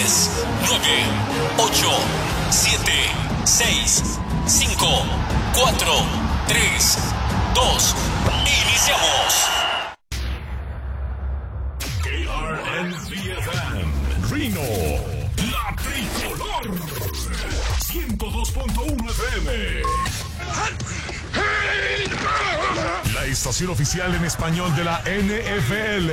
10, 9, 8, 7, 6, 5, 4, 3, 2, iniciamos. KRNCFM, Reno, la tricolor, 102.1 FM. La estación oficial en español de la NFL.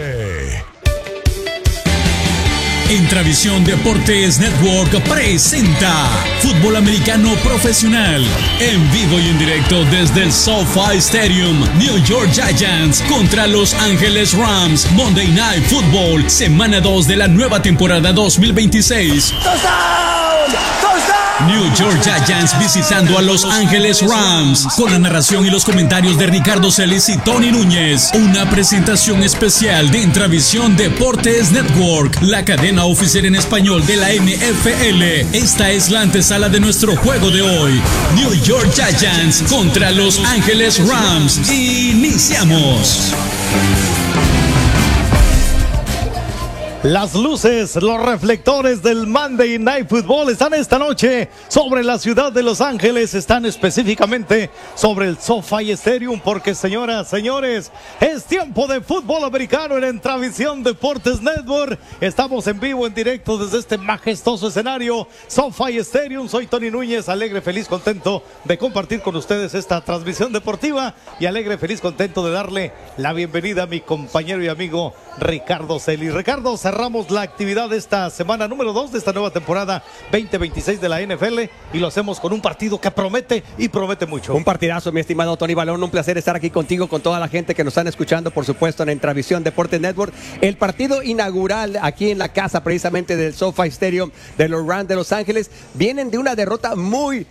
Intravisión Deportes Network presenta Fútbol Americano Profesional en vivo y en directo desde el SoFi Stadium. New York Giants contra Los Ángeles Rams. Monday Night Football, semana 2 de la nueva temporada 2026. New York Giants visitando a Los Ángeles Rams, con la narración y los comentarios de Ricardo Celis y Tony Núñez. Una presentación especial de Intravisión Deportes Network, la cadena oficial en español de la NFL. Esta es la antesala de nuestro juego de hoy. New York Giants contra Los Ángeles Rams. Iniciamos. Las luces, los reflectores del Monday Night Football están esta noche sobre la ciudad de Los Ángeles, están específicamente sobre el SoFi Stadium, porque señoras, señores, es tiempo de fútbol americano en Intravisión Deportes Network. Estamos en vivo, en directo desde este majestuoso escenario, SoFi Stadium. Soy Tony Núñez, alegre, feliz, contento de compartir con ustedes esta transmisión deportiva y alegre, feliz, contento de darle la bienvenida a mi compañero y amigo Ricardo Celis. Ricardo, cerramos la actividad de esta semana número 2 de esta nueva temporada 2026 de la NFL y lo hacemos con un partido que promete y promete mucho. Un partidazo, mi estimado Tony Balón, un placer estar aquí contigo, con toda la gente que nos están escuchando, por supuesto, en Intravisión Deportes Network. El partido inaugural aquí en la casa precisamente del SoFi Stadium de los Rams de Los Ángeles. Vienen de una derrota muy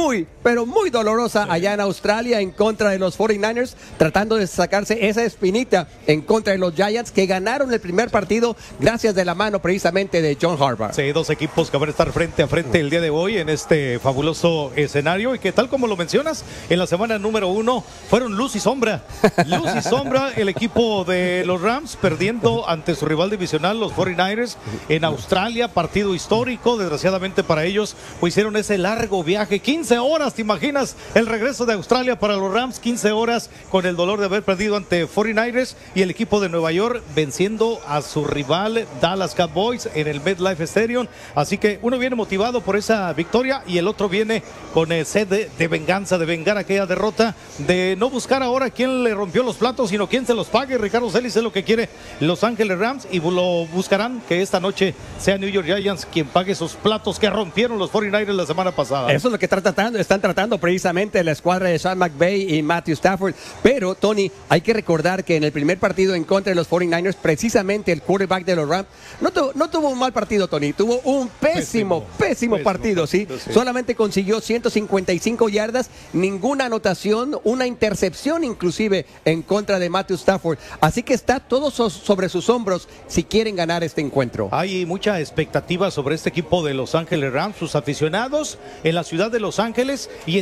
dolorosa allá en Australia en contra de los 49ers, tratando de sacarse esa espinita en contra de los Giants, que ganaron el primer partido gracias de la mano precisamente de John Harbaugh. Sí, dos equipos que van a estar frente a frente el día de hoy en este fabuloso escenario y que, tal como lo mencionas, en la semana número 1 fueron luz y sombra. Luz y sombra, el equipo de los Rams perdiendo ante su rival divisional, los 49ers, en Australia, partido histórico, desgraciadamente para ellos, pues hicieron ese largo viaje, 15 horas, ¿te imaginas? El regreso de Australia para los Rams, 15 horas con el dolor de haber perdido ante 49ers, y el equipo de Nueva York venciendo a su rival Dallas Cowboys en el MetLife Stadium. Así que uno viene motivado por esa victoria y el otro viene con sed de venganza, de vengar aquella derrota, de no buscar ahora quién le rompió los platos, sino quién se los pague. Ricardo Celis es lo que quiere Los Ángeles Rams y lo buscarán que esta noche sea New York Giants quien pague esos platos que rompieron los 49ers la semana pasada. Eso es lo que están tratando precisamente la escuadra de Sean McVay y Matthew Stafford. Pero, Tony, hay que recordar que en el primer partido en contra de los 49ers, precisamente el quarterback de los Rams no tuvo un mal partido, Tony. Tuvo un pésimo partido, ¿sí? Sí. Solamente consiguió 155 yardas, ninguna anotación, una intercepción inclusive en contra de Matthew Stafford. Así que está todo sobre sus hombros si quieren ganar este encuentro. Hay mucha expectativa sobre este equipo de Los Ángeles Rams, sus aficionados en la ciudad de Los Ángeles y